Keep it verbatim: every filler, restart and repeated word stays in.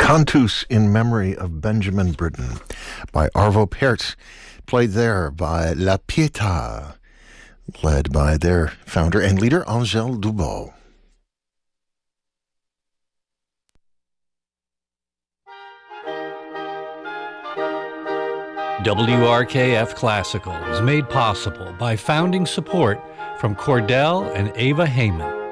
Cantus in Memory of Benjamin Britten by Arvo Pärt, played there by La Pietà, led by their founder and leader, Angèle Dubos. W R K F Classical is made possible by founding support from Cordell and Ava Heyman.